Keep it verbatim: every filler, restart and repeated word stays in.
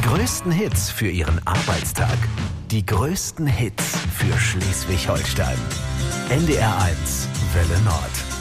größten Hits für Ihren Arbeitstag. Die größten Hits für Schleswig-Holstein. N D R eins Welle Nord.